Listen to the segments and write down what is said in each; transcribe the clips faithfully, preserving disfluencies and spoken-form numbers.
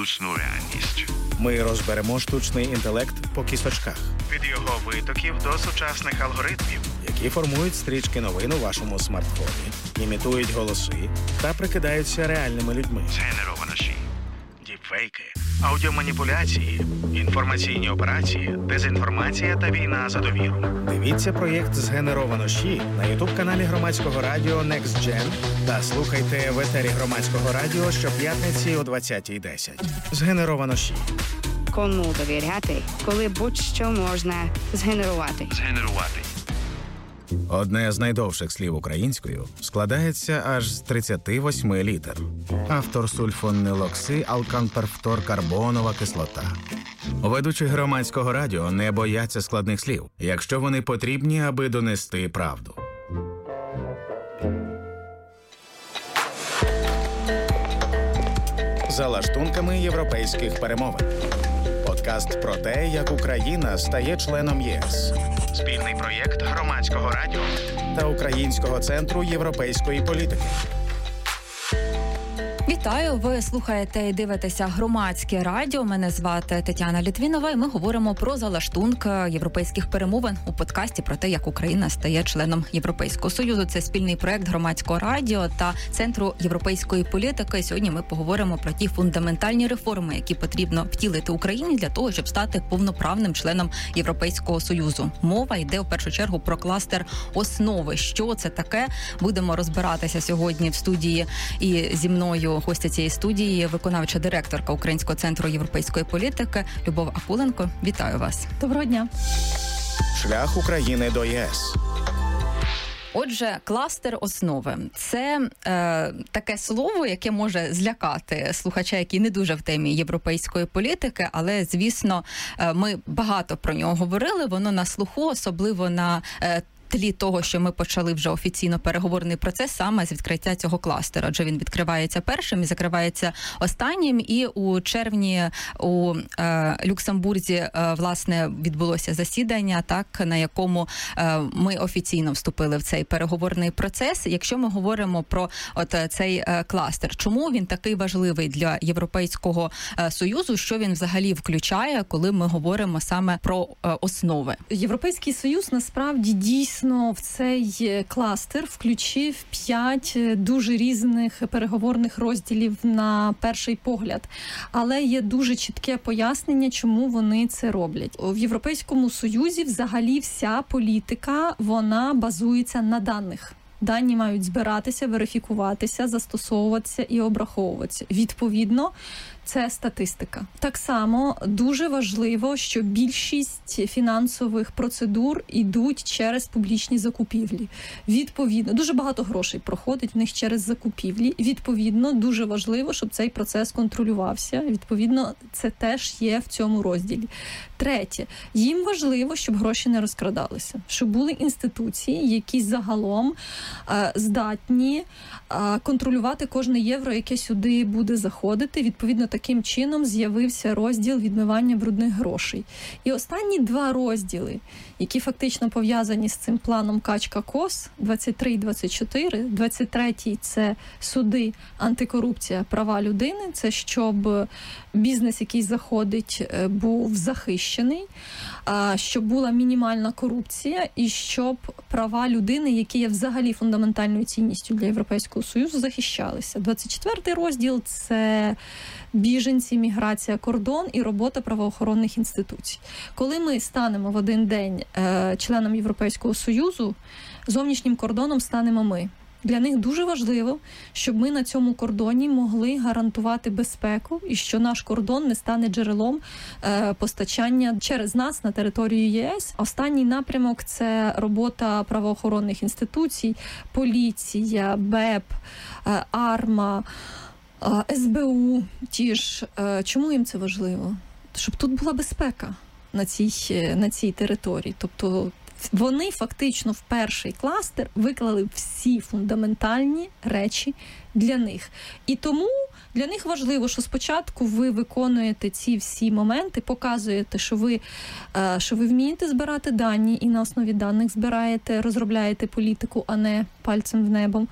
штучну реальність. Ми розберемо штучний інтелект по кісточках. Від його витоків до сучасних алгоритмів, які формують стрічки новин у вашому смартфоні, імітують голоси та прикидаються реальними людьми. Згенеровано ші. діпфейки, аудіоманіпуляції, інформаційні операції, дезінформація та війна за довіру. Дивіться проєкт «Згенеровано ші» на ютуб-каналі Громадського радіо NextGen та слухайте в етері Громадського радіо щоп'ятниці о двадцятій десять. «Згенеровано ші». Кому довіряти, коли будь-що можна згенерувати. Згенерувати. Одне з найдовших слів українською складається аж з тридцяти восьми літер. Автор сульфонилоксиалканперфторкарбонова кислота. Ведучі Громадського радіо не бояться складних слів, якщо вони потрібні, аби донести правду. За лаштунками європейських перемовин. Подкаст про те, як Україна стає членом ЄС. Спільний проєкт Громадського радіо та Українського центру європейської політики. Вітаю! Ви слухаєте і дивитеся Громадське радіо. Мене звати Тетяна Літвінова, і ми говоримо про залаштунки європейських перемовин у подкасті про те, як Україна стає членом Європейського Союзу. Це спільний проект Громадського радіо та Центру європейської політики. Сьогодні ми поговоримо про ті фундаментальні реформи, які потрібно втілити Україні для того, щоб стати повноправним членом Європейського Союзу. Мова йде в першу чергу про кластер основи. Що це таке? Будемо розбиратися сьогодні в студії, і зі мною гостя цієї студії, виконавча директорка Українського центру європейської політики Любов Акуленко. Вітаю вас. Доброго дня. Шлях України до ЄС. Отже, кластер основи – це е, таке слово, яке може злякати слухача, який не дуже в темі європейської політики, але, звісно, е, ми багато про нього говорили, воно на слуху, особливо на е, тлі того, що ми почали вже офіційно переговорний процес саме з відкриття цього кластеру. Адже він відкривається першим і закривається останнім. І у червні у е, Люксембурзі е, власне відбулося засідання, так, на якому е, ми офіційно вступили в цей переговорний процес. Якщо ми говоримо про от цей е, кластер, чому він такий важливий для Європейського е, Союзу, що він взагалі включає, коли ми говоримо саме про е, основи? Європейський Союз насправді дійсно в цей кластер включив п'ять дуже різних переговорних розділів на перший погляд. Але є дуже чітке пояснення, чому вони це роблять. В Європейському Союзі взагалі вся політика, вона базується на даних. Дані мають збиратися, верифікуватися, застосовуватися і обраховуватися. Відповідно, це статистика. Так само дуже важливо, що більшість фінансових процедур йдуть через публічні закупівлі. Відповідно, дуже багато грошей проходить в них через закупівлі. Відповідно, дуже важливо, щоб цей процес контролювався. Відповідно, це теж є в цьому розділі. Третє. Їм важливо, щоб гроші не розкрадалися. Щоб були інституції, які загалом е, здатні е, контролювати кожне євро, яке сюди буде заходити. Відповідно, таким чином з'явився розділ відмивання брудних грошей. І останні два розділи, які фактично пов'язані з цим планом Качка-Кос, двадцять три і двадцять чотири. двадцять третій – це суди, антикорупція, права людини. Це щоб бізнес, який заходить, був захищений, щоб була мінімальна корупція і щоб права людини, які є взагалі фундаментальною цінністю для Європейського Союзу, захищалися. двадцять четвертий розділ – це біженці, міграція, кордон і робота правоохоронних інституцій. Коли ми станемо в один день е, членом Європейського Союзу, зовнішнім кордоном станемо ми. Для них дуже важливо, щоб ми на цьому кордоні могли гарантувати безпеку і що наш кордон не стане джерелом е, постачання через нас на територію ЄС. Останній напрямок – це робота правоохоронних інституцій, поліція, БЕП, е, АРМА, е, СБУ. Ті ж. Е, чому їм це важливо? Щоб тут була безпека на цій, на цій території. Тобто вони фактично в перший кластер виклали всі фундаментальні речі для них. І тому Для них важливо, що спочатку ви виконуєте ці всі моменти, показуєте, що ви, що ви вмієте збирати дані і на основі даних збираєте, розробляєте політику, а не пальцем в небо,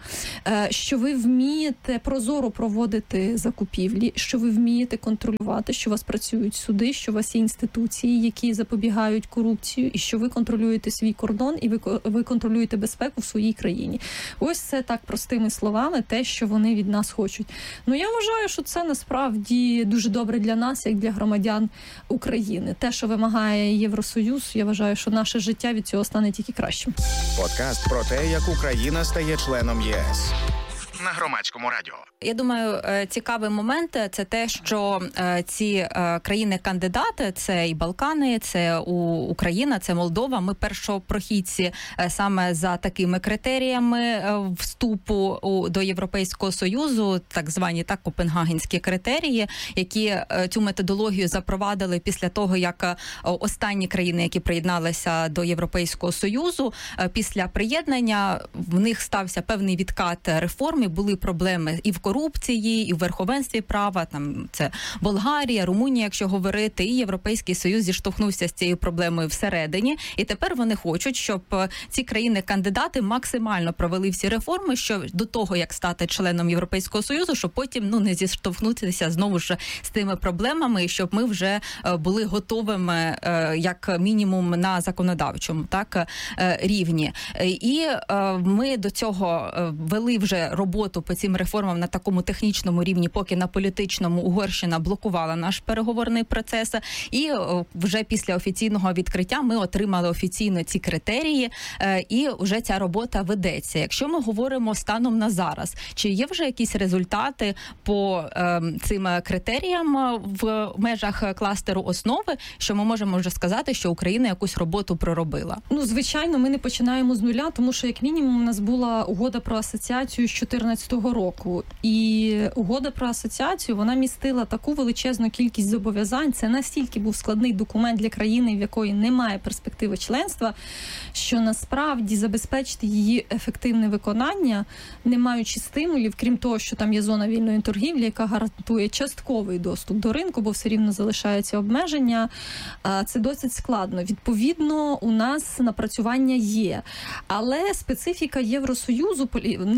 що ви вмієте прозоро проводити закупівлі, що ви вмієте контролювати, що у вас працюють суди, що у вас є інституції, які запобігають корупцію, і що ви контролюєте свій кордон, і ви, ви контролюєте безпеку в своїй країні. Ось це так простими словами те, що вони від нас хочуть. Ну, я вважаю, що це насправді дуже добре для нас, як для громадян України. Те, що вимагає Євросоюз, я вважаю, що наше життя від цього стане тільки кращим. Подкаст про те, як Україна стає членом ЄС. На Громадському радіо. Я думаю, цікавий момент – це те, що ці країни-кандидати – це і Балкани, це Україна, це Молдова. Ми першопрохідці саме за такими критеріями вступу до Європейського Союзу, так звані так копенгагенські критерії, які цю методологію запровадили після того, як останні країни, які приєдналися до Європейського Союзу, після приєднання в них стався певний відкат реформ, були проблеми і в корупції, і в верховенстві права, там це Болгарія, Румунія, якщо говорити, і Європейський Союз зіштовхнувся з цією проблемою всередині, і тепер вони хочуть, щоб ці країни-кандидати максимально провели всі реформи, що до того, як стати членом Європейського Союзу, щоб потім ну не зіштовхнутися знову ж з тими проблемами, і щоб ми вже були готовими як мінімум на законодавчому так рівні. І ми до цього вели вже роботу по цим реформам на такому технічному рівні, поки на політичному Угорщина блокувала наш переговорний процес. І вже після офіційного відкриття ми отримали офіційно ці критерії, і вже ця робота ведеться. Якщо ми говоримо станом на зараз, чи є вже якісь результати по цим критеріям в межах кластеру основи, що ми можемо вже сказати, що Україна якусь роботу проробила? Ну, звичайно, ми не починаємо з нуля, тому що, як мінімум, у нас була угода про асоціацію з чотирнадцятого року. І угода про асоціацію, вона містила таку величезну кількість зобов'язань. Це настільки був складний документ для країни, в якої немає перспективи членства, що насправді забезпечити її ефективне виконання, не маючи стимулів, крім того, що там є зона вільної торгівлі, яка гарантує частковий доступ до ринку, бо все рівно залишаються обмеження, це досить складно. Відповідно, у нас напрацювання є. Але специфіка Євросоюзу,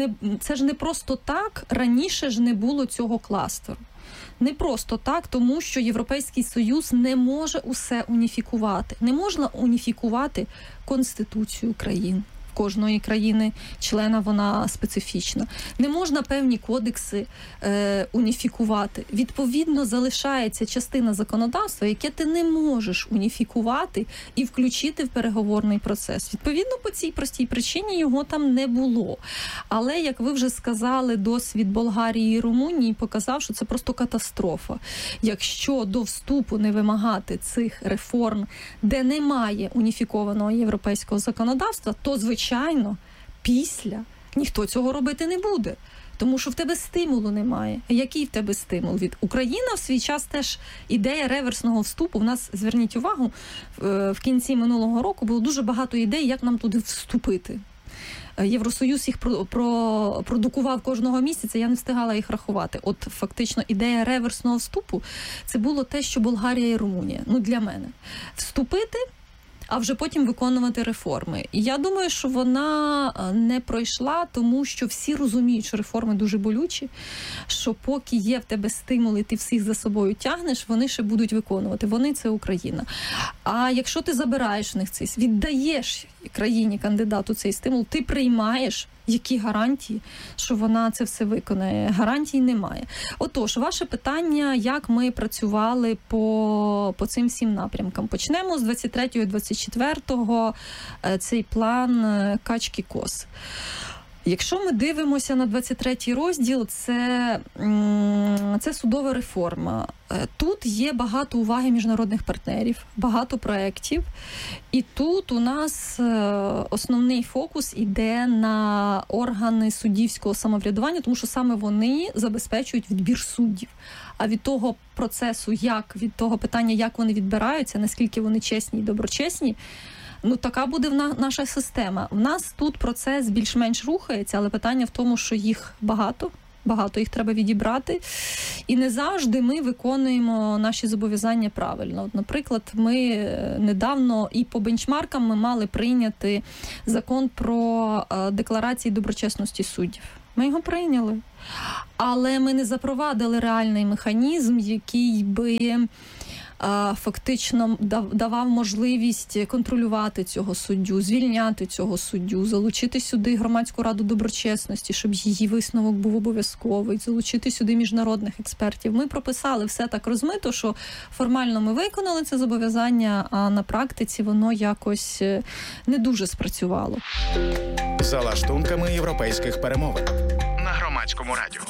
це ж не просто так, раніше ж не було цього кластеру. Не просто так, тому що Європейський Союз не може усе уніфікувати. Не можна уніфікувати Конституцію країн. Кожної країни-члена вона специфічна. Не можна певні кодекси е, уніфікувати. Відповідно, залишається частина законодавства, яке ти не можеш уніфікувати і включити в переговорний процес. Відповідно, по цій простій причині його там не було. Але, як ви вже сказали, досвід Болгарії і Румунії показав, що це просто катастрофа. Якщо до вступу не вимагати цих реформ, де немає уніфікованого європейського законодавства, то, звичайно, Звичайно, після ніхто цього робити не буде, тому що в тебе стимулу немає. Який в тебе стимул? Від Україна в свій час теж ідея реверсного вступу. У нас, зверніть увагу, в кінці минулого року було дуже багато ідей, як нам туди вступити. Євросоюз їх продукував кожного місяця, я не встигала їх рахувати. От фактично ідея реверсного вступу – це було те, що Болгарія і Румунія, ну для мене, вступити, а вже потім виконувати реформи. І я думаю, що вона не пройшла, тому що всі розуміють, що реформи дуже болючі, що поки є в тебе стимули, ти всіх за собою тягнеш, вони ще будуть виконувати. Вони – це Україна. А якщо ти забираєш в них цей, віддаєш країні-кандидату цей стимул, ти приймаєш, які гарантії, що вона це все виконає? Гарантій немає. Отож, ваше питання, як ми працювали по, по цим всім напрямкам. Почнемо з двадцять третього - двадцять четвертого цей план качки-коз. Якщо ми дивимося на двадцять третій розділ, це, це судова реформа. Тут є багато уваги міжнародних партнерів, багато проєктів. І тут у нас основний фокус іде на органи суддівського самоврядування, тому що саме вони забезпечують відбір суддів. А від того процесу, як, від того питання, як вони відбираються, наскільки вони чесні і доброчесні, ну, така буде наша система. У нас тут процес більш-менш рухається, але питання в тому, що їх багато, багато їх треба відібрати. І не завжди ми виконуємо наші зобов'язання правильно. От, наприклад, ми недавно і по бенчмаркам ми мали прийняти закон про декларації доброчесності суддів. Ми його прийняли. Але ми не запровадили реальний механізм, який би фактично давав можливість контролювати цього суддю, звільняти цього суддю, залучити сюди громадську раду доброчесності, щоб її висновок був обов'язковий, залучити сюди міжнародних експертів. Ми прописали все так розмито, що формально ми виконали це зобов'язання, а на практиці воно якось не дуже спрацювало. За лаштунками європейських перемовин На Громадському радіо.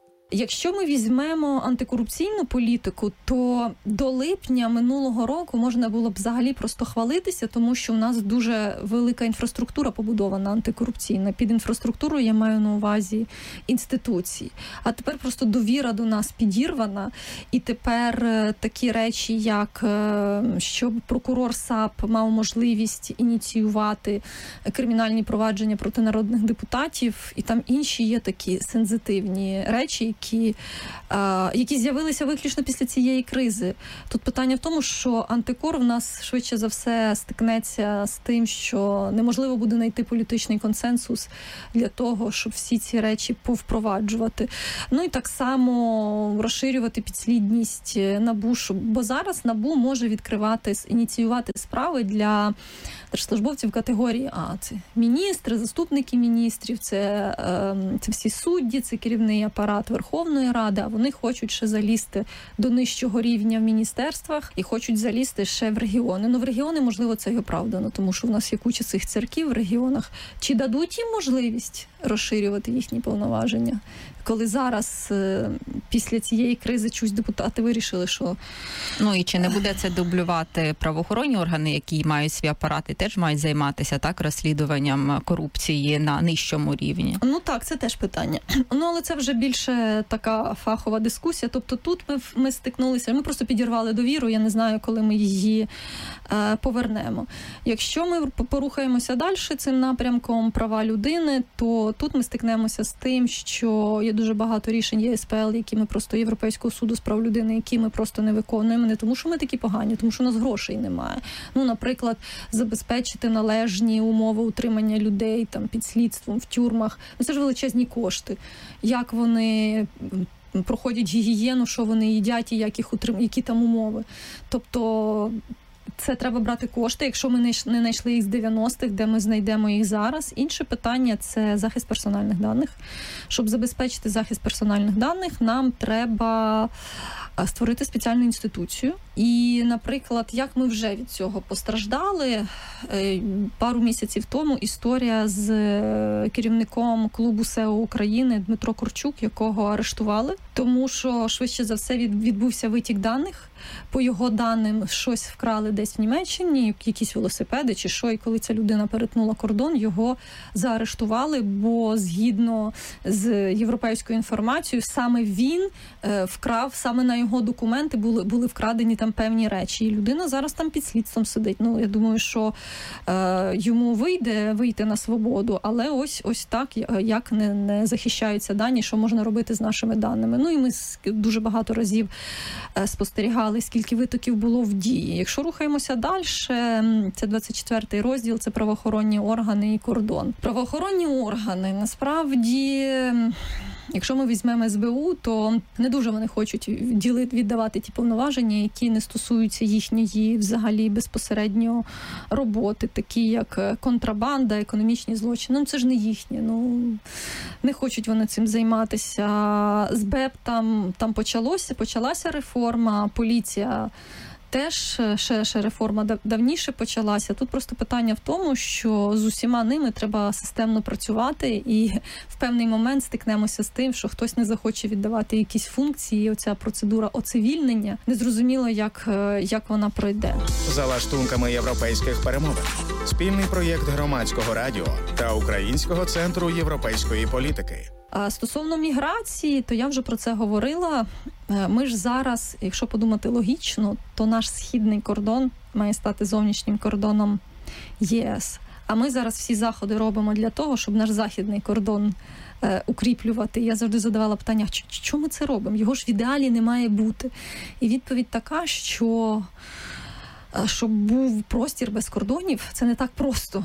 Якщо ми візьмемо антикорупційну політику, то до липня минулого року можна було б взагалі просто хвалитися, тому що в нас дуже велика інфраструктура побудована антикорупційна. Під інфраструктурою я маю на увазі інституції. А тепер просто довіра до нас підірвана. І тепер такі речі, як щоб прокурор САП мав можливість ініціювати кримінальні провадження проти народних депутатів, і там інші є такі сензитивні речі, Які, а, які з'явилися виключно після цієї кризи. Тут питання в тому, що антикор в нас швидше за все стикнеться з тим, що неможливо буде знайти політичний консенсус для того, щоб всі ці речі повпроваджувати. Ну і так само розширювати підслідність НАБУ, бо зараз НАБУ може відкривати, ініціювати справи для держслужбовців категорії А. Це міністри, заступники міністрів, це, це всі судді, це керівний апарат Верховної Ради, а вони хочуть ще залізти до нижчого рівня в міністерствах і хочуть залізти ще в регіони. Ну, в регіони, можливо, це й оправдано, тому що в нас є куча цих церків в регіонах. Чи дадуть їм можливість розширювати їхні повноваження? Коли зараз, після цієї кризи, чусь депутати вирішили, що... Ну і чи не буде це дублювати правоохоронні органи, які мають свій апарат і теж мають займатися так розслідуванням корупції на нижчому рівні? Ну так, це теж питання. Ну, але це вже більше така фахова дискусія. Тобто тут ми, ми стикнулися, ми просто підірвали довіру, я не знаю, коли ми її е, повернемо. Якщо ми порухаємося далі цим напрямком права людини, то тут ми стикнемося з тим, що є дуже багато рішень Є Ес Пе Ел, які ми просто Європейського суду з прав людини, які ми просто не виконуємо, не тому що ми такі погані, тому що у нас грошей немає. Ну, наприклад, забезпечити належні умови утримання людей там під слідством в тюрмах. Ну, це ж величезні кошти. Як вони проходять гігієну, що вони їдять і як їх утрим... які там умови. Тобто це треба брати кошти, якщо ми не знайшли їх з дев'яностих, де ми знайдемо їх зараз. Інше питання – це захист персональних даних. Щоб забезпечити захист персональних даних, нам треба створити спеціальну інституцію. І, наприклад, як ми вже від цього постраждали, пару місяців тому історія з керівником клубу Се О України Дмитро Корчук, якого арештували, тому що швидше за все відбувся витік даних. По його даним, щось вкрали десь в Німеччині, якісь велосипеди чи що, і коли ця людина перетнула кордон, його заарештували, бо згідно з європейською інформацією, саме він е, вкрав, саме на його документи були, були вкрадені там певні речі. І людина зараз там під слідством сидить. Ну, я думаю, що е, йому вийде вийти на свободу, але ось, ось так, як не, не захищаються дані, що можна робити з нашими даними. Ну, і ми дуже багато разів е, спостерігали, скільки витоків було в дії. Якщо рухаємося далі, це двадцять четвертий розділ, це правоохоронні органи і кордон. Правоохоронні органи, насправді, якщо ми візьмемо Ес Бе У, то не дуже вони хочуть ділити, віддавати ті повноваження, які не стосуються їхньої взагалі безпосередньо роботи, такі як контрабанда, економічні злочини. Ну, це ж не їхнє. Ну, не хочуть вони цим займатися. З Бе Еп там, там почалося, почалася реформа, поліція теж ще, ще реформа давніше почалася. Тут просто питання в тому, що з усіма ними треба системно працювати, і в певний момент стикнемося з тим, що хтось не захоче віддавати якісь функції, і оця процедура оцивільнення, незрозуміло, як, як вона пройде. За лаштунками європейських перемовин. Спільний проєкт Громадського радіо та Українського центру європейської політики. А стосовно міграції, то я вже про це говорила. Ми ж зараз, якщо подумати логічно, то наш східний кордон має стати зовнішнім кордоном Є Ес. А ми зараз всі заходи робимо для того, щоб наш західний кордон е, укріплювати. Я завжди задавала питання, чому ми це робимо? Його ж в ідеалі не має бути. І відповідь така, що щоб був простір без кордонів, це не так просто.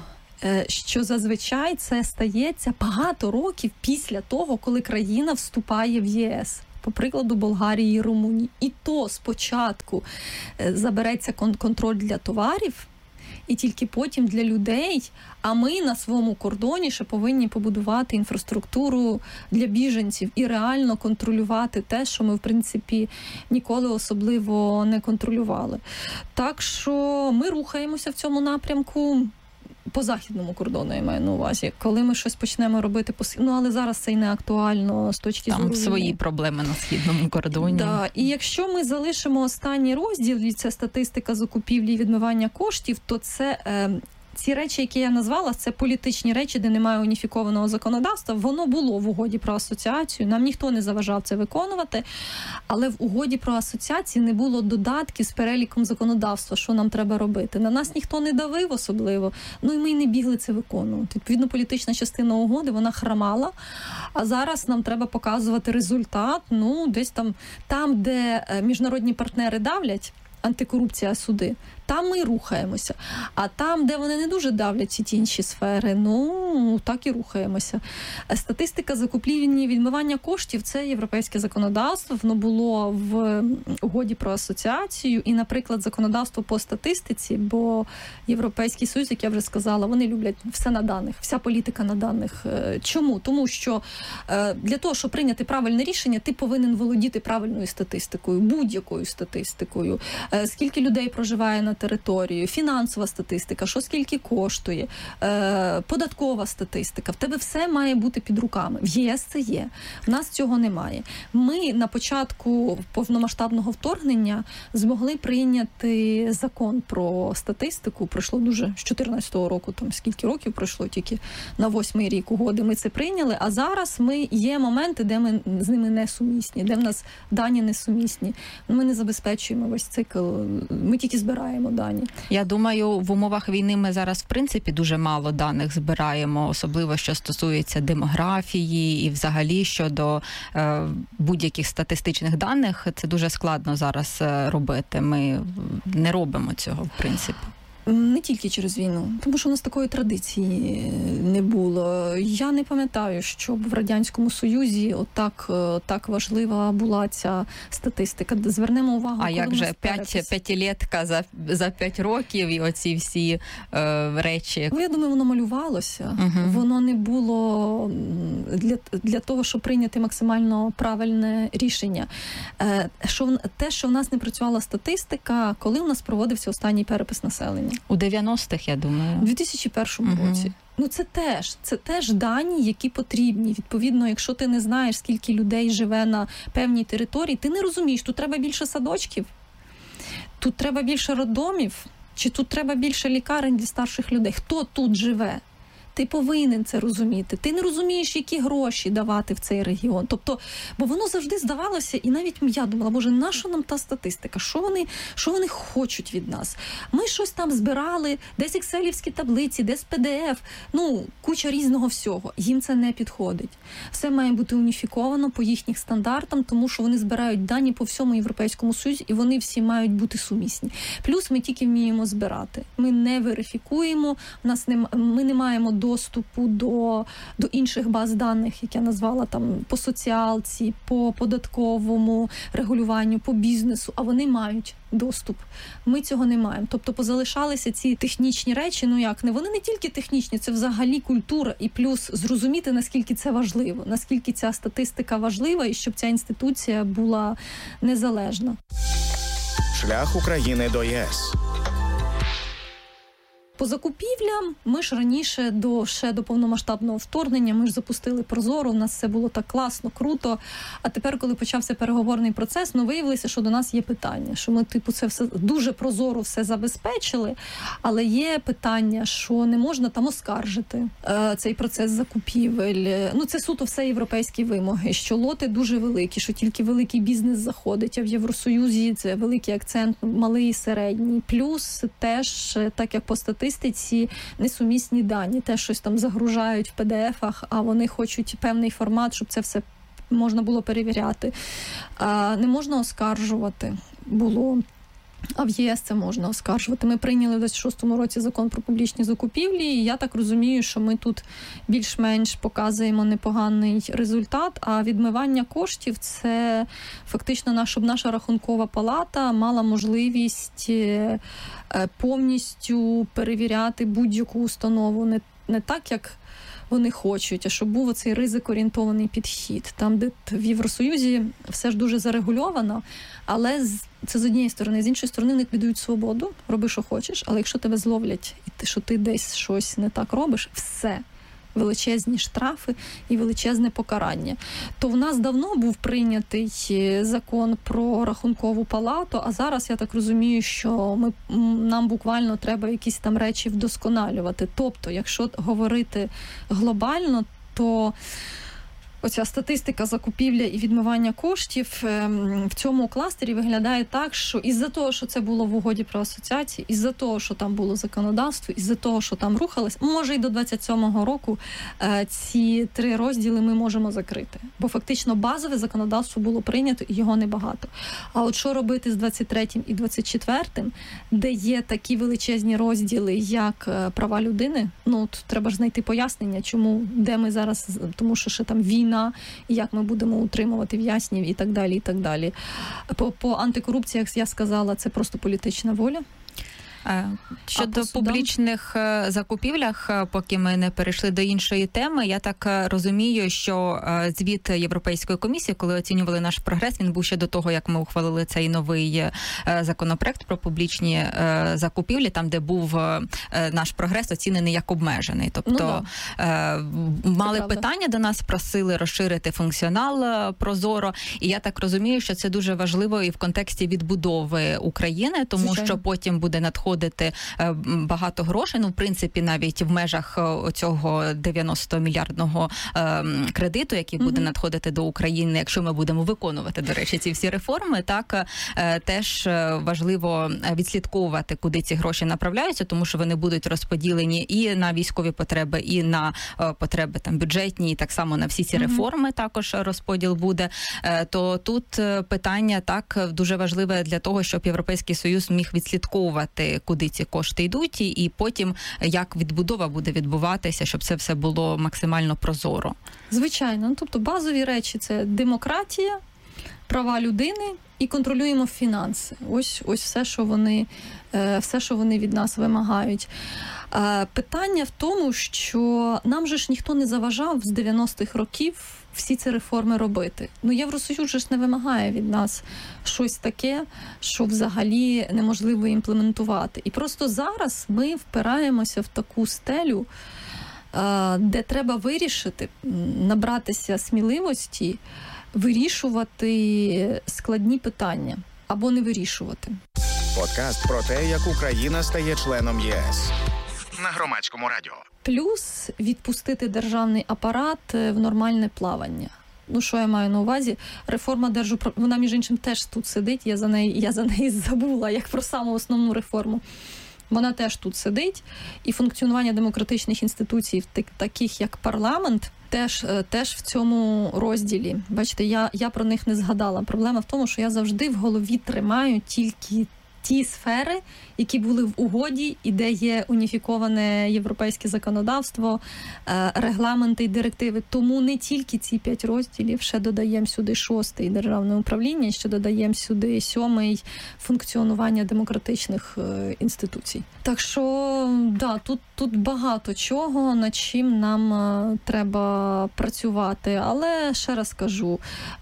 Що зазвичай це стається багато років після того, коли країна вступає в ЄС. По прикладу Болгарії і Румунії. І то спочатку забереться контроль для товарів, і тільки потім для людей, а ми на своєму кордоні ще повинні побудувати інфраструктуру для біженців і реально контролювати те, що ми, в принципі, ніколи особливо не контролювали. Так що ми рухаємося в цьому напрямку. По західному кордону, я маю на увазі. Коли ми щось почнемо робити по... Ну, але зараз це і не актуально з точки зору. Там свої проблеми на східному кордоні. Да. І якщо ми залишимо останній розділ, і це статистика закупівлі і відмивання коштів, то це... Е... Ці речі, які я назвала, це політичні речі, де немає уніфікованого законодавства. Воно було в угоді про асоціацію, нам ніхто не заважав це виконувати, але в угоді про асоціацію не було додатків з переліком законодавства, що нам треба робити. На нас ніхто не давив особливо, ну і ми й не бігли це виконувати. Відповідно, політична частина угоди, вона хромала, а зараз нам треба показувати результат, ну, десь там, там, де міжнародні партнери давлять, антикорупція, суди, там ми рухаємося. А там, де вони не дуже давлять ці ті інші сфери, ну, так і рухаємося. Статистика закупівлі і відмивання коштів – це європейське законодавство, воно було в угоді про асоціацію і, наприклад, законодавство по статистиці, бо Європейський Союз, як я вже сказала, вони люблять все на даних, вся політика на даних. Чому? Тому що для того, щоб прийняти правильне рішення, ти повинен володіти правильною статистикою, будь-якою статистикою. Скільки людей проживає на територію, фінансова статистика, що скільки коштує, е, податкова статистика. В тебе все має бути під руками. В ЄС це є. В нас цього немає. Ми на початку повномасштабного вторгнення змогли прийняти закон про статистику. Пройшло дуже з чотирнадцятого року, там скільки років пройшло, тільки на восьмий рік угоди ми це прийняли, а зараз ми є моменти, де ми з ними не сумісні, де в нас дані не сумісні. Ми не забезпечуємо весь цикл, ми тільки збираємо дані. Я думаю, в умовах війни ми зараз, в принципі, дуже мало даних збираємо, особливо, що стосується демографії і взагалі щодо е, будь-яких статистичних даних. Це дуже складно зараз робити. Ми не робимо цього, в принципі. Не тільки через війну, тому що у нас такої традиції не було. Я не пам'ятаю, щоб в Радянському Союзі отак, так важлива була ця статистика. Звернемо увагу, а як же п'ять, п'ятилетка за, за п'ять років і оці всі е, речі? Я думаю, воно малювалося. Угу. Воно не було для, для того, щоб прийняти максимально правильне рішення. Е, що, те, що в нас не працювала статистика, коли у нас проводився останній перепис населення? У дев'яностих, я думаю. У дві тисячі першому uh-huh. році. Ну це теж, це теж дані, які потрібні. Відповідно, якщо ти не знаєш, скільки людей живе на певній території, ти не розумієш, тут треба більше садочків, тут треба більше роддомів, чи тут треба більше лікарень для старших людей. Хто тут живе? Ти повинен це розуміти. Ти не розумієш, які гроші давати в цей регіон. Тобто, бо воно завжди здавалося, і навіть я думала, боже, нащо нам та статистика? Що вони, що вони хочуть від нас? Ми щось там збирали, десь екселівські таблиці, десь пі ді еф, ну, куча різного всього. Їм це не підходить. Все має бути уніфіковано по їхніх стандартам, тому що вони збирають дані по всьому Європейському Союзі, і вони всі мають бути сумісні. Плюс ми тільки вміємо збирати. Ми не верифікуємо, у нас не, ми не маємо доступу до, до інших баз даних, як я назвала, там, по соціалці, по податковому регулюванню, по бізнесу, а вони мають доступ. Ми цього не маємо. Тобто позалишалися ці технічні речі, ну як не, вони не тільки технічні, це взагалі культура, і плюс зрозуміти, наскільки це важливо, наскільки ця статистика важлива, і щоб ця інституція була незалежна. Шлях України до ЄС. По закупівлям ми ж раніше до ще до повномасштабного вторгнення ми ж запустили Прозоро, у нас все було так класно, круто. А тепер, коли почався переговорний процес, ну виявилося, що до нас є питання, що ми типу це все дуже прозоро все забезпечили, але є питання, що не можна там оскаржити е, цей процес закупівель. Ну це суто все європейські вимоги, що лоти дуже великі, що тільки великий бізнес заходить, а в Євросоюзі це великий акцент, малий і середній. Плюс теж, так як по статистиці, статистиці несумісні дані. Те щось там загружають в пі ді ефах, а вони хочуть певний формат, щоб це все можна було перевіряти. Не можна оскаржувати було. А в ЄС це можна оскаржувати. Ми прийняли в двадцять шостому році закон про публічні закупівлі, і я так розумію, що ми тут більш-менш показуємо непоганий результат, а відмивання коштів – це фактично наш, щоб наша рахункова палата мала можливість повністю перевіряти будь-яку установу. Не, не так, як вони хочуть, а щоб був оцей ризик-орієнтований підхід. Там, де в Євросоюзі все ж дуже зарегульовано, але це з однієї сторони. З іншої сторони, вони віддають свободу, роби, що хочеш, але якщо тебе зловлять, і ти, що ти десь щось не так робиш, все. Величезні штрафи і величезне покарання. То в нас давно був прийнятий закон про рахункову палату, а зараз, я так розумію, що ми, нам буквально треба якісь там речі вдосконалювати. Тобто, якщо говорити глобально, то оця статистика закупівля і відмивання коштів в цьому кластері виглядає так, що із-за того, що це було в угоді про асоціації, із-за того, що там було законодавство, із-за того, що там рухалось, може і до двадцять сьомого року ці три розділи ми можемо закрити. Бо фактично базове законодавство було прийнято і його небагато. А от що робити з двадцять третім і двадцять четвертим, де є такі величезні розділи, як права людини, ну от треба ж знайти пояснення, чому, де ми зараз, тому що ще там війна, і як ми будемо утримувати в'язнів і так далі, і так далі. По, по антикорупції, як я сказала, це просто політична воля. Щодо публічних закупівлях, поки ми не перейшли до іншої теми, я так розумію, що звіт Європейської комісії, коли оцінювали наш прогрес, він був ще до того, як ми ухвалили цей новий законопроект про публічні закупівлі, там, де був наш прогрес оцінений як обмежений. Тобто ну, да. мали це питання правда. До нас, просили розширити функціонал Прозоро, і я так розумію, що це дуже важливо і в контексті відбудови України, тому Звичайно. Що потім буде надходити багато грошей, ну, в принципі, навіть в межах цього дев'яностомільярдного кредиту, який буде mm-hmm. надходити до України, якщо ми будемо виконувати, до речі, ці всі реформи, так, теж важливо відслідковувати, куди ці гроші направляються, тому що вони будуть розподілені і на військові потреби, і на потреби там бюджетні, і так само на всі ці mm-hmm. реформи також розподіл буде. То тут питання так дуже важливе для того, щоб Європейський Союз міг відслідковувати, куди ці кошти йдуть, і потім як відбудова буде відбуватися, щоб це все було максимально прозоро. Звичайно. Ну, тобто базові речі – це демократія, права людини і контролюємо фінанси. Ось, ось все, що вони, все, що вони від нас вимагають. Питання в тому, що нам же ж ніхто не заважав з дев'яностих років всі ці реформи робити. Ну, Євросоюз же ж не вимагає від нас щось таке, що взагалі неможливо імплементувати. І просто зараз ми впираємося в таку стелю, де треба вирішити, набратися сміливості, вирішувати складні питання або не вирішувати. Подкаст про те, як Україна стає членом ЄС. На Громадському радіо. Плюс відпустити державний апарат в нормальне плавання. Ну, що я маю на увазі? Реформа держуправління, вона, між іншим, теж тут сидить, я за неї, я за неї забула, як про саму основну реформу. Вона теж тут сидить, і функціонування демократичних інституцій, таких як парламент, теж, теж в цьому розділі. Бачите, я, я про них не згадала. Проблема в тому, що я завжди в голові тримаю тільки ті сфери, які були в угоді і де є уніфіковане європейське законодавство, регламенти і директиви. Тому не тільки ці п'ять розділів, ще додаємо сюди шостий державне управління, ще додаємо сюди сьомий функціонування демократичних інституцій. Так що, да, тут, тут багато чого, над чим нам треба працювати. Але, ще раз кажу,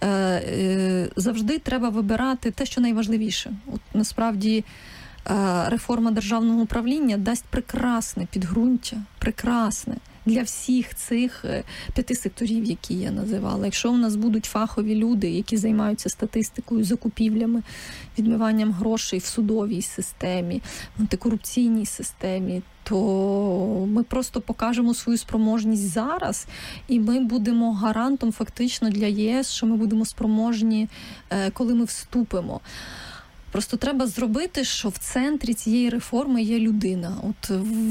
завжди треба вибирати те, що найважливіше. От, насправді, реформа державного управління дасть прекрасне підґрунтя, прекрасне для всіх цих п'яти секторів, які я називала. Якщо у нас будуть фахові люди, які займаються статистикою, закупівлями, відмиванням грошей в судовій системі, в антикорупційній системі, то ми просто покажемо свою спроможність зараз, і ми будемо гарантом фактично для ЄС, що ми будемо спроможні, коли ми вступимо. Просто треба зробити, що в центрі цієї реформи є людина. От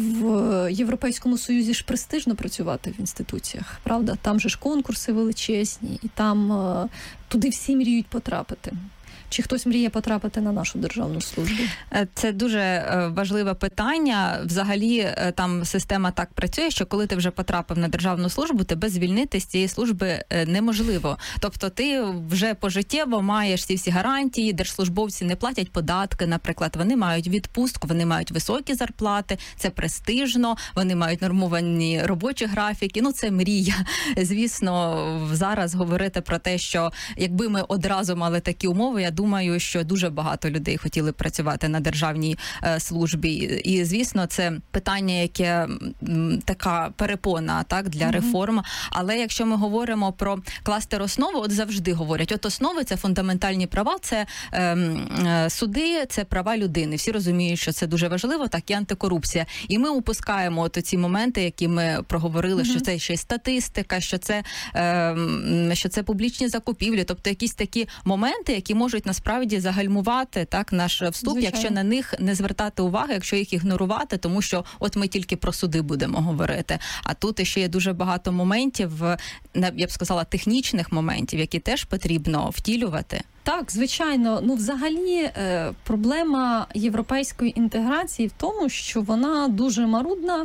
в Європейському Союзі ж престижно працювати в інституціях, правда? Там же ж конкурси величезні, і там е, туди всі мріють потрапити. Чи хтось мріє потрапити на нашу державну службу? Це дуже важливе питання. Взагалі, там система так працює, що коли ти вже потрапив на державну службу, тебе звільнити з цієї служби неможливо. Тобто ти вже пожиттєво маєш ці всі гарантії, держслужбовці не платять податки, наприклад, вони мають відпустку, вони мають високі зарплати, це престижно, вони мають нормовані робочі графіки. Ну, це мрія. Звісно, зараз говорити про те, що якби ми одразу мали такі умови, я думаю, Думаю, що дуже багато людей хотіли працювати на державній е, службі. І, звісно, це питання, яке м, така перепона, так, для mm-hmm. реформ. Але якщо ми говоримо про кластер основи, от завжди говорять, от основи – це фундаментальні права, це е, е, суди, це права людини. Всі розуміють, що це дуже важливо, так і антикорупція. І ми упускаємо от ці моменти, які ми проговорили, mm-hmm. що це ще й статистика, що це, е, що це публічні закупівлі, тобто якісь такі моменти, які можуть насправді загальмувати так наш вступ, Звичайно. Якщо на них не звертати уваги, якщо їх ігнорувати, тому що от ми тільки про суди будемо говорити. А тут ще є дуже багато моментів, я б сказала, технічних моментів, які теж потрібно втілювати. Так, звичайно. Ну, взагалі, проблема європейської інтеграції в тому, що вона дуже марудна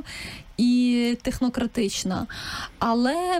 і технократична. Але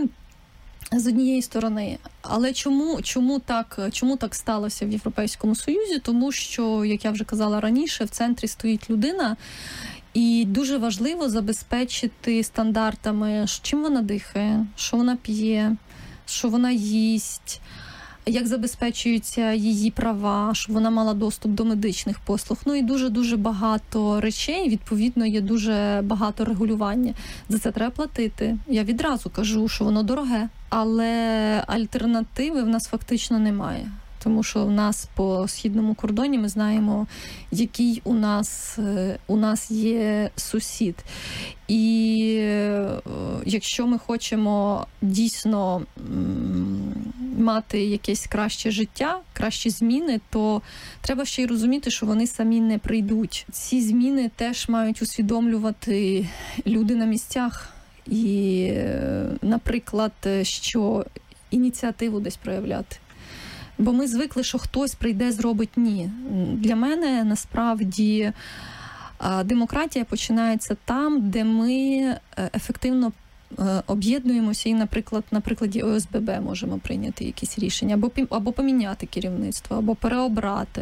з однієї сторони. Але чому, чому, так, чому так сталося в Європейському Союзі? Тому що, як я вже казала раніше, в центрі стоїть людина, і дуже важливо забезпечити стандартами, чим вона дихає, що вона п'є, що вона їсть, як забезпечуються її права, щоб вона мала доступ до медичних послуг. Ну і дуже-дуже багато речей, відповідно, є дуже багато регулювання. За це треба платити. Я відразу кажу, що воно дороге, але альтернативи в нас фактично немає. Тому що в нас по східному кордоні ми знаємо, який у нас, у нас є сусід. І якщо ми хочемо дійсно мати якесь краще життя, кращі зміни, то треба ще й розуміти, що вони самі не прийдуть. Ці зміни теж мають усвідомлювати люди на місцях. І, наприклад, що ініціативу десь проявляти. Бо ми звикли, що хтось прийде, зробить. Ні. Для мене, насправді, демократія починається там, де ми ефективно об'єднуємося і, наприклад, на прикладі О С Б Б можемо прийняти якісь рішення, або, або поміняти керівництво, або переобрати,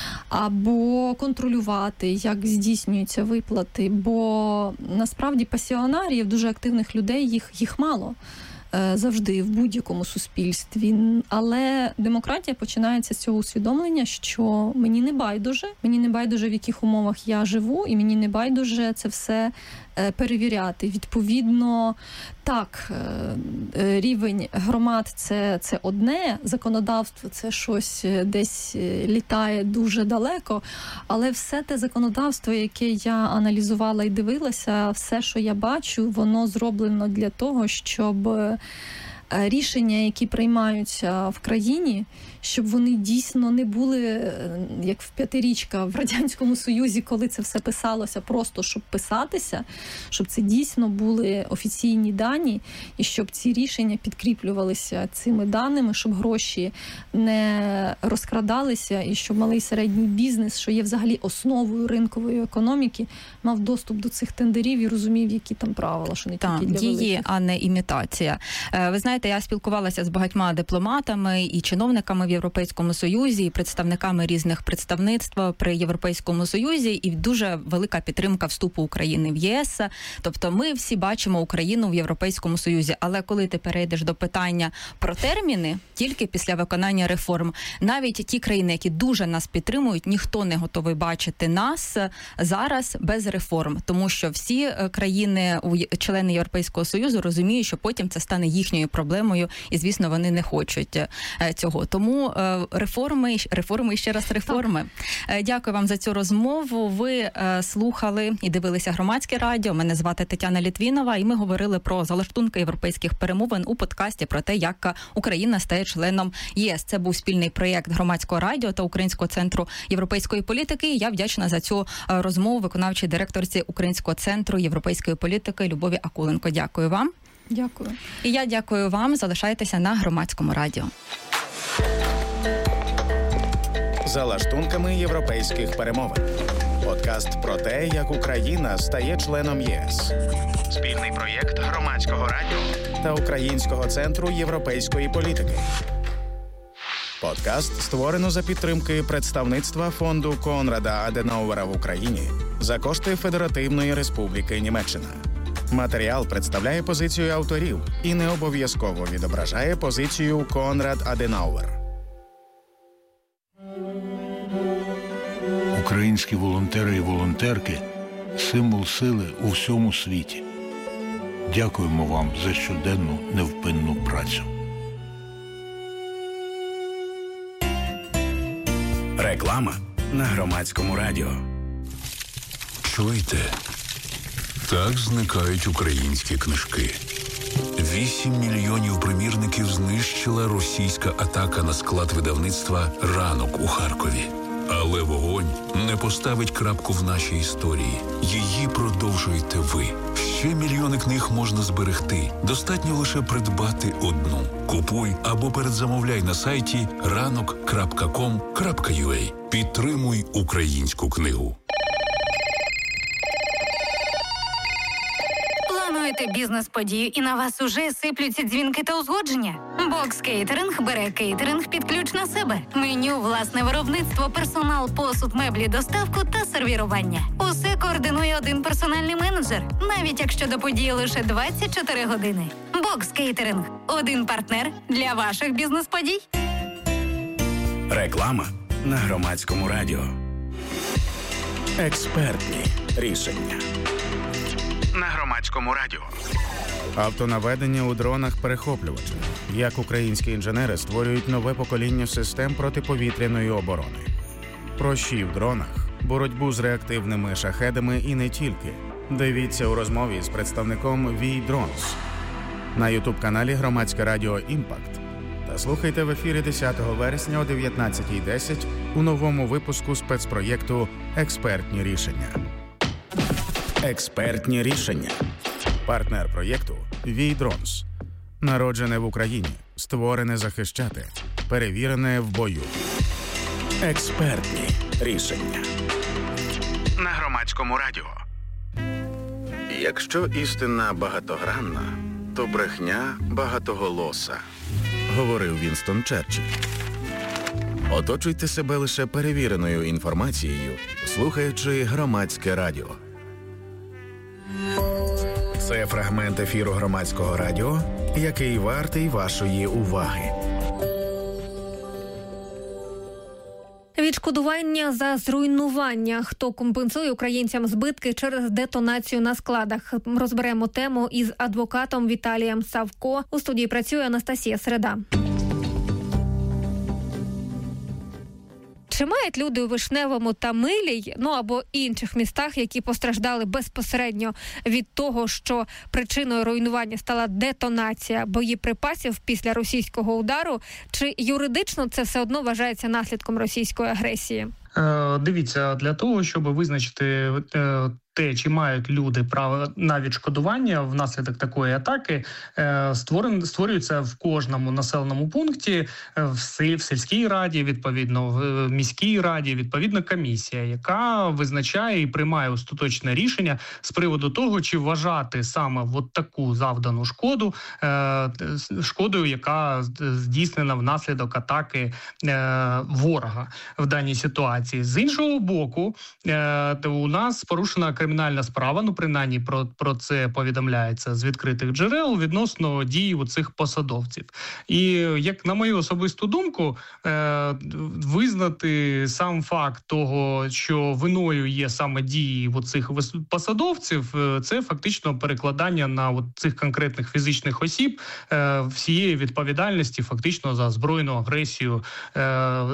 або контролювати, як здійснюються виплати. Бо, насправді, пасіонарів, дуже активних людей, їх, їх мало. Завжди в будь-якому суспільстві. Але демократія починається з цього усвідомлення, що мені не байдуже, мені не байдуже, в яких умовах я живу, і мені не байдуже це все перевіряти. Відповідно, так, рівень громад це, це одне, законодавство це щось десь літає дуже далеко, але все те законодавство, яке я аналізувала і дивилася, все, що я бачу, воно зроблено для того, щоб рішення, які приймаються в країні, щоб вони дійсно не були, як в п'ятирічка в Радянському Союзі, коли це все писалося просто, щоб писатися, щоб це дійсно були офіційні дані, і щоб ці рішення підкріплювалися цими даними, щоб гроші не розкрадалися, і щоб малий і середній бізнес, що є взагалі основою ринкової економіки, мав доступ до цих тендерів і розумів, які там правила, що не так, тільки для дії, великих. А не імітація. Ви знаєте, я спілкувалася з багатьма дипломатами і чиновниками в Європейському Союзі, і представниками різних представництв при Європейському Союзі, і дуже велика підтримка вступу України в Є С. Тобто ми всі бачимо Україну в Європейському Союзі. Але коли ти перейдеш до питання про терміни, тільки після виконання реформ, навіть ті країни, які дуже нас підтримують, ніхто не готовий бачити нас зараз без реформ. Тому що всі країни, члени Європейського Союзу розуміють, що потім це стане їхньою проблемою. проблемою, і, звісно, вони не хочуть цього. Тому реформи, реформи і ще раз реформи. Так. Дякую вам за цю розмову. Ви слухали і дивилися Громадське радіо. Мене звати Тетяна Літвінова, і ми говорили про залаштунки європейських перемовин у подкасті про те, як Україна стає членом ЄС. Це був спільний проєкт Громадського радіо та Українського центру європейської політики. І я вдячна за цю розмову виконавчій директорці Українського центру європейської політики Любові Акуленко. Дякую вам. Дякую. І я дякую вам. Залишайтеся на Громадському радіо. За лаштунками європейських перемовин. Подкаст про те, як Україна стає членом ЄС. Спільний проєкт Громадського радіо та Українського центру європейської політики. Подкаст створено за підтримки представництва фонду Конрада Аденауера в Україні за кошти Федеративної Республіки Німеччина. Матеріал представляє позицію авторів і не обов'язково відображає позицію Конрад Аденауер. Українські волонтери і волонтерки – символ сили у всьому світі. Дякуємо вам за щоденну невпинну працю. Реклама на Громадському радіо. Чуєте? Так зникають українські книжки. Вісім мільйонів примірників знищила російська атака на склад видавництва «Ранок» у Харкові. Але вогонь не поставить крапку в нашій історії. Її продовжуєте ви. Ще мільйони книг можна зберегти. Достатньо лише придбати одну. Купуй або передзамовляй на сайті ранок крапка ком крапка ю а. Підтримуй українську книгу. Плануєте бізнес-подію і на вас уже сиплються дзвінки та узгодження? Бокс Кейтеринг бере кейтеринг під ключ на себе. Меню, власне виробництво, персонал, посуд, меблі, доставку та сервірування. Усе координує один персональний менеджер, навіть якщо до події лише двадцять чотири години. Бокс Кейтеринг – один партнер для ваших бізнес-подій. Реклама на Громадському радіо. Експертні рішення. на Громадському радіо. Автонаведення у дронах-перехоплювачах. Як українські інженери створюють нове покоління систем протиповітряної оборони. Прощі в дронах, боротьбу з реактивними шахедами і не тільки. Дивіться у розмові з представником ві Drones на ютуб-каналі Громадське радіо «Імпакт». Та слухайте в ефірі десятого вересня о дев'ятнадцятій десять у новому випуску спецпроєкту «Експертні рішення». Експертні рішення. Партнер проєкту ві Drones. Народжене в Україні, створене захищати, перевірене в бою. Експертні рішення. На Громадському радіо. Якщо істина багатогранна, то брехня багатоголоса, говорив Вінстон Черчилль. Оточуйте себе лише перевіреною інформацією, слухаючи Громадське радіо. Це фрагмент ефіру Громадського радіо, який вартий вашої уваги. Відшкодування за зруйнування. Хто компенсує українцям збитки через детонацію на складах? Розберемо тему із адвокатом Віталієм Савко. У студії працює Анастасія Середа. Чи мають люди у Вишневому та Милій, ну або інших містах, які постраждали безпосередньо від того, що причиною руйнування стала детонація боєприпасів після російського удару, чи юридично це все одно вважається наслідком російської агресії? Е, дивіться, для того, щоб визначити е, те, чи мають люди право на відшкодування внаслідок такої атаки, створен, створюється в кожному населеному пункті, в, сель, в сільській раді, відповідно, в міській раді, відповідно, комісія, яка визначає і приймає остаточне рішення з приводу того, чи вважати саме от таку завдану шкоду шкодою, яка здійснена внаслідок атаки ворога в даній ситуації. З іншого боку, у нас порушена кримінальна справа, ну принаймні про, про це повідомляється з відкритих джерел відносно дій у цих посадовців. І як на мою особисту думку, е, визнати сам факт того, що виною є саме дії у цих посадовців, це фактично перекладання на от цих конкретних фізичних осіб е, всієї відповідальності фактично за збройну агресію е, е,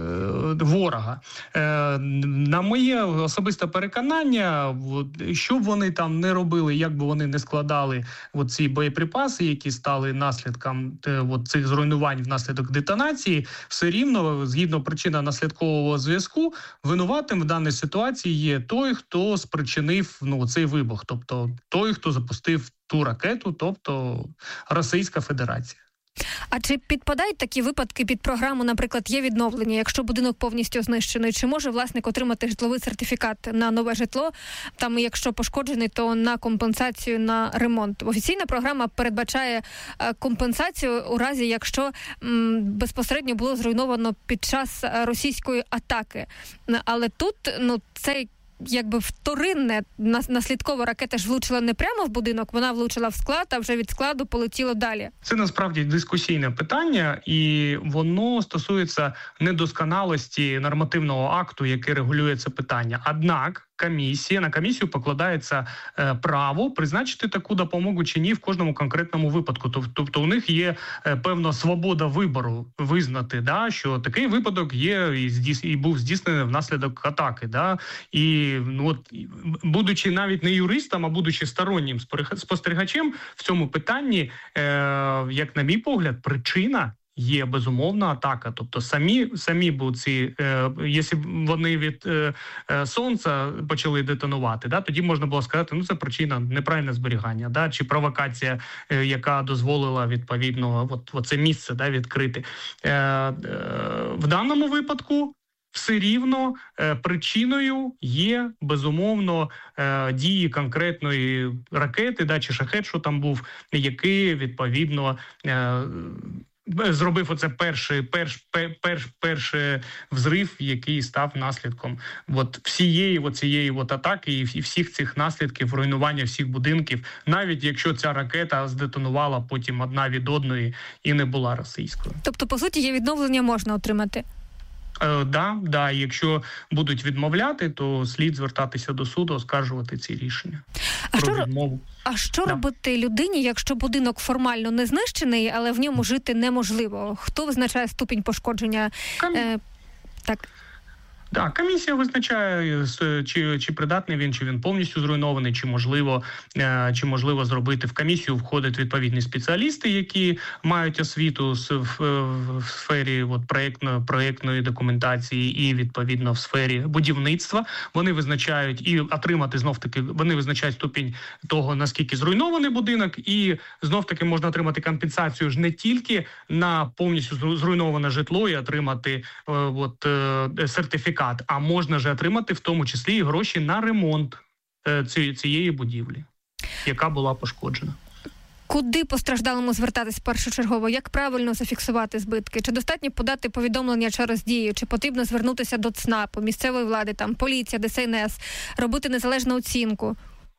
ворога. Е, на моє особисте переконання, що б вони там не робили, як би вони не складали ці боєприпаси, які стали наслідком от цих зруйнувань внаслідок детонації, все рівно, згідно причинно-наслідкового зв'язку, винуватим в даній ситуації є той, хто спричинив ну, цей вибух, тобто той, хто запустив ту ракету, тобто Російська Федерація. А чи підпадають такі випадки під програму, наприклад, є відновлення, якщо будинок повністю знищений? Чи може власник отримати житловий сертифікат на нове житло? Там, якщо пошкоджений, то на компенсацію на ремонт. Офіційна програма передбачає компенсацію у разі, якщо м, безпосередньо було зруйновано під час російської атаки. Але тут, ну, цей якби вторинне, наслідково ракета ж влучила не прямо в будинок, вона влучила в склад, а вже від складу полетіло далі. Це насправді дискусійне питання, і воно стосується недосконалості нормативного акту, який регулює це питання. Однак комісія, на комісію покладається е, право призначити таку допомогу чи ні в кожному конкретному випадку. Тобто у них є е, певна свобода вибору визнати, да, що такий випадок є і, здійс... і був здійснений внаслідок атаки. Да, і ну, от, будучи навіть не юристом, а будучи стороннім спостерігачем в цьому питанні, е, як на мій погляд, причина є безумовна атака, тобто самі самі б ці, е, якщо б вони від е, е, сонця почали детонувати, да, тоді можна було сказати, ну це причина неправильне зберігання, да, чи провокація, е, яка дозволила відповідно от, от це місце, да, відкрити. Е, е, в даному випадку все рівно е, причиною є, безумовно, е, дії конкретної ракети, да, чи шахет, що там був, який, відповідно, е, зробив оце перший, перш, перш, перший взрив, який став наслідком от всієї от цієї от атаки і всіх цих наслідків руйнування всіх будинків, навіть якщо ця ракета здетонувала потім одна від одної і не була російською. Тобто, по суті, є відновлення можна отримати? Е, да, да, якщо будуть відмовляти, то слід звертатися до суду, оскаржувати ці рішення. А про що, відмову. А що да. робити людині, якщо будинок формально не знищений, але в ньому жити неможливо? Хто визначає ступінь пошкодження? Ком... Е, так. Так, комісія визначає, чи, чи придатний він, чи він повністю зруйнований, чи можливо, чи можливо зробити. В комісію входять відповідні спеціалісти, які мають освіту в, в, в сфері от, проєктної, проєктної документації і, відповідно, в сфері будівництва. Вони визначають і отримати, знов-таки, вони визначають ступінь того, наскільки зруйнований будинок, і, знов-таки, можна отримати компенсацію ж не тільки на повністю зруйноване житло і отримати от, сертифікат, а можна ж отримати в тому числі і гроші на ремонт цієї будівлі, яка була пошкоджена. Куди постраждалому звертатись першочергово? Як правильно зафіксувати збитки? Чи достатньо подати повідомлення через Дію? Чи потрібно звернутися до ЦНАПу, місцевої влади, там поліція, Де Ес Ен Ес, робити незалежну оцінку?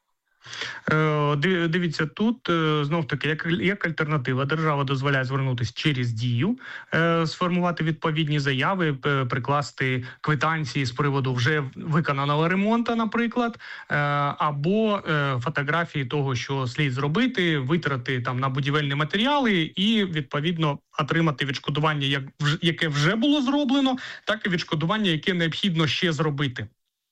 Дивіться, тут знов-таки, як, як альтернатива, держава дозволяє звернутися через Дію, сформувати відповідні заяви, прикласти квитанції з приводу вже виконаного ремонту, наприклад, або фотографії того, що слід зробити, витрати там на будівельні матеріали і, відповідно, отримати відшкодування, як, яке вже було зроблено, так і відшкодування, яке необхідно ще зробити.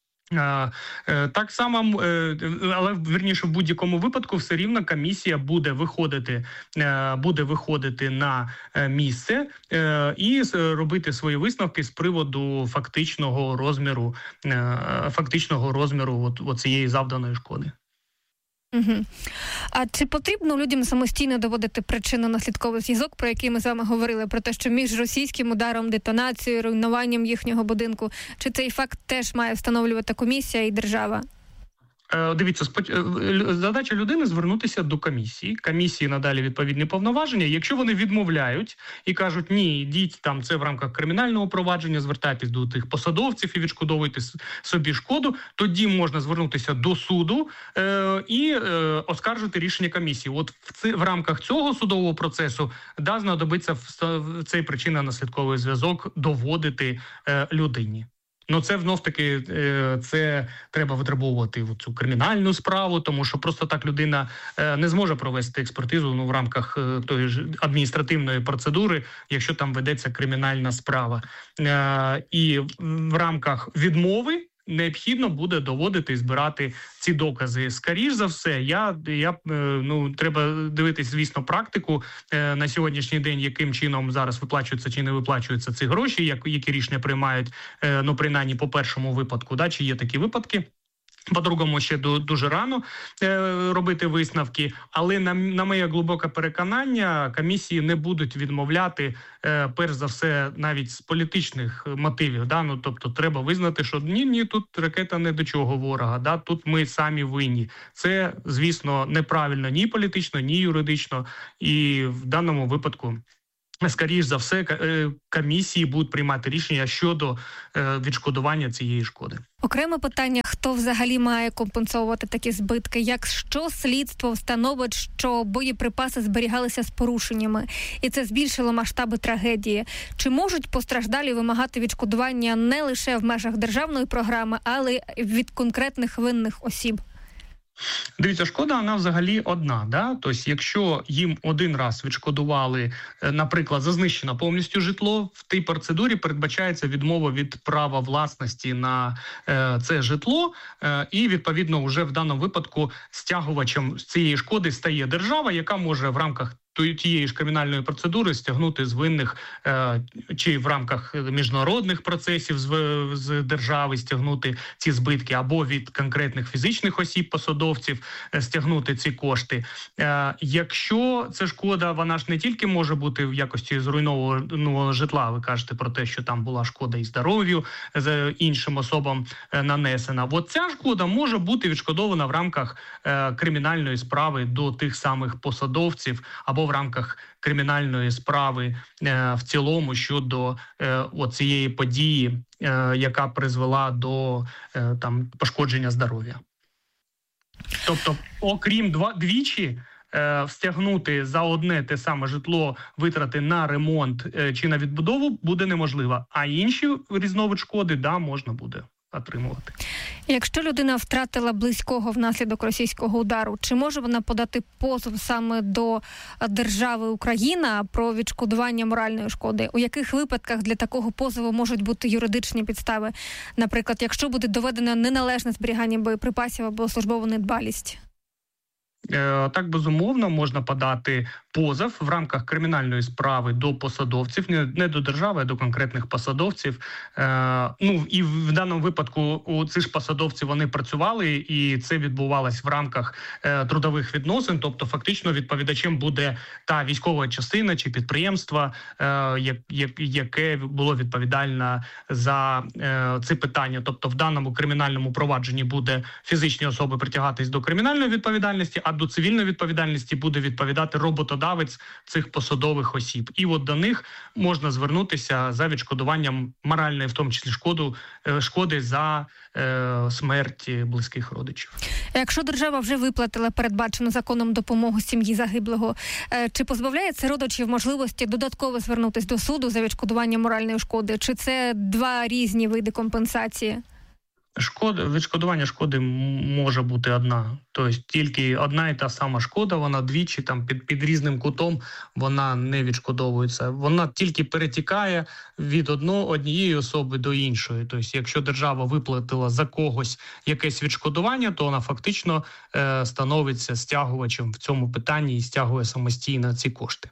Так само, але, вірніше, в будь-якому випадку все рівно комісія буде виходити, буде виходити на місце і робити свої висновки з приводу фактичного розміру, фактичного розміру от, от цієї завданої шкоди. Угу. А чи потрібно людям самостійно доводити причинно-наслідковий зв'язок, про який ми з вами говорили, про те, що між російським ударом, детонацією, руйнуванням їхнього будинку, чи цей факт теж має встановлювати комісія і держава? Дивіться, задача людини звернутися до комісії. Комісії надалі відповідні повноваження. Якщо вони відмовляють і кажуть, ні, йдіть там, це в рамках кримінального провадження, звертайтесь до тих посадовців і відшкодовуйте собі шкоду, тоді можна звернутися до суду е, і е, оскаржити рішення комісії. От в, ці, в рамках цього судового процесу да, знадобиться в цей причинно-наслідковий зв'язок доводити е, людині. Ну, це знов-таки, це треба витребовувати в цю кримінальну справу, тому що просто так людина не зможе провести експертизу ну, в рамках тої ж адміністративної процедури, якщо там ведеться кримінальна справа. І в рамках відмови необхідно буде доводити і збирати ці докази. Скоріш за все, я, я ну, треба дивитись, звісно, практику е, на сьогоднішній день, яким чином зараз виплачуються чи не виплачуються ці гроші, як, які рішення приймають, е, ну, принаймні по першому випадку, да, чи є такі випадки. По-другому, ще дуже рано е, робити висновки, але на, на моє глибоке переконання, комісії не будуть відмовляти, е, перш за все, навіть з політичних мотивів. Да? Ну, тобто треба визнати, що ні, ні, тут ракета не до чого ворога, да? Тут ми самі винні. Це, звісно, неправильно ні політично, ні юридично, і в даному випадку скоріш за все, комісії будуть приймати рішення щодо відшкодування цієї шкоди. Окреме питання, хто взагалі має компенсовувати такі збитки? Якщо слідство встановить, що боєприпаси зберігалися з порушеннями, і це збільшило масштаби трагедії, чи можуть постраждалі вимагати відшкодування не лише в межах державної програми, але й від конкретних винних осіб? Дивіться, шкода, вона взагалі одна. Да? Тобто, якщо їм один раз відшкодували, наприклад, за знищено повністю житло, в тій процедурі передбачається відмова від права власності на е, це житло, е, і, відповідно, вже в даному випадку стягувачем цієї шкоди стає держава, яка може в рамках тієї ж кримінальної процедури стягнути з винних е, чи в рамках міжнародних процесів з, з держави стягнути ці збитки, або від конкретних фізичних осіб, посадовців е, стягнути ці кошти. Е, якщо це шкода, вона ж не тільки може бути в якості зруйнованого житла, ви кажете про те, що там була шкода і здоров'ю з іншим особам е, нанесена. От ця шкода може бути відшкодована в рамках е, кримінальної справи до тих самих посадовців, або в рамках кримінальної справи е, в цілому щодо е, цієї події, е, яка призвела до е, там пошкодження здоров'я. Тобто, окрім два, двічі, е, стягнути за одне те саме житло витрати на ремонт е, чи на відбудову буде неможливо, а інші різновид шкоди, да, можна буде отримувати. Якщо людина втратила близького внаслідок російського удару, чи може вона подати позов саме до держави Україна про відшкодування моральної шкоди? У яких випадках для такого позову можуть бути юридичні підстави? Наприклад, якщо буде доведено неналежне зберігання боєприпасів або службову недбалість? Так, безумовно, можна подати позов в рамках кримінальної справи до посадовців, не до держави, а до конкретних посадовців. Ну, і в даному випадку ці ж посадовці, вони працювали, і це відбувалось в рамках трудових відносин, тобто фактично відповідачем буде та військова частина чи підприємство, яке було відповідальне за ці питання. Тобто в даному кримінальному провадженні буде фізичні особи притягатись до кримінальної відповідальності, а до цивільної відповідальності буде відповідати роботодавець цих посадових осіб. І от до них можна звернутися за відшкодуванням моральної, в тому числі шкоду, шкоди за е, смерть близьких родичів. Якщо держава вже виплатила передбачену законом допомогу сім'ї загиблого, е, чи позбавляє це родичів можливості додатково звернутися до суду за відшкодування моральної шкоди? Чи це два різні види компенсації? Шкода, відшкодування шкоди може бути одна. Тобто тільки одна і та сама шкода, вона двічі там під, під різним кутом, вона не відшкодовується. Вона тільки перетікає від одного, однієї особи до іншої. Тобто якщо держава виплатила за когось якесь відшкодування, то вона фактично е, становиться стягувачем в цьому питанні і стягує самостійно ці кошти.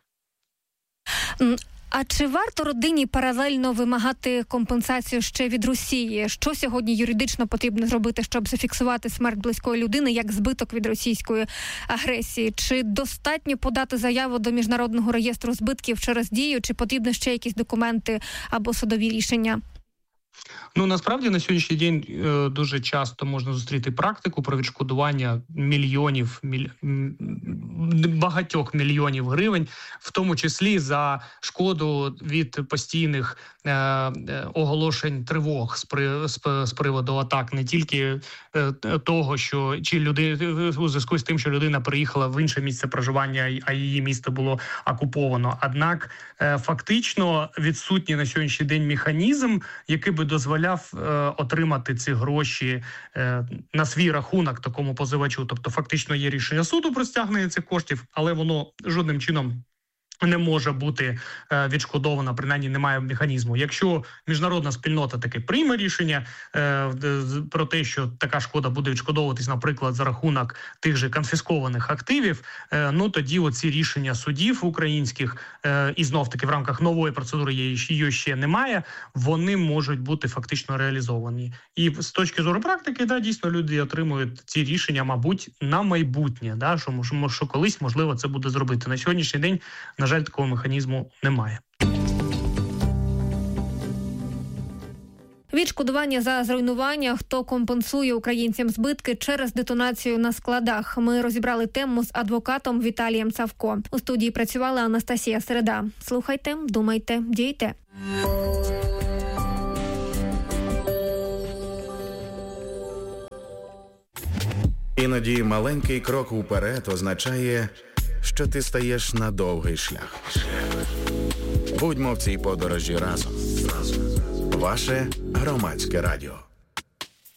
А чи варто родині паралельно вимагати компенсацію ще від Росії? Що сьогодні юридично потрібно зробити, щоб зафіксувати смерть близької людини як збиток від російської агресії? Чи достатньо подати заяву до Міжнародного реєстру збитків через Дію, чи потрібні ще якісь документи або судові рішення? Ну, насправді, на сьогоднішній день е, дуже часто можна зустріти практику про відшкодування мільйонів, міль... багатьох мільйонів гривень, в тому числі за шкоду від постійних е, оголошень тривог з, при... з приводу атак, не тільки е, того, що чи люди у зв'язку з тим, що людина приїхала в інше місце проживання, а її місто було окуповано. Однак, е, фактично відсутній на сьогоднішній день механізм, який би дозволяв е, отримати ці гроші е, на свій рахунок такому позивачу. Тобто фактично є рішення суду про стягнення цих коштів, але воно жодним чином не може бути е, відшкодовано, принаймні немає механізму. Якщо міжнародна спільнота таки прийме рішення е, про те, що така шкода буде відшкодовуватись, наприклад, за рахунок тих же конфіскованих активів, е, ну тоді оці рішення судів українських, е, і знов-таки в рамках нової процедури її ще немає, вони можуть бути фактично реалізовані. І з точки зору практики, да, дійсно люди отримують ці рішення, мабуть, на майбутнє, да, що, що, що колись, можливо, це буде зробити. На сьогоднішній день, на жаль, такого механізму немає. Відшкодування за зруйнування, хто компенсує українцям збитки через детонацію на складах. Ми розібрали тему з адвокатом Віталієм Савко. У студії працювала Анастасія Середа. Слухайте, думайте, дійте. Іноді маленький крок уперед означає, що ти стаєш на довгий шлях. Будьмо в цій подорожі разом. Ваше Громадське радіо.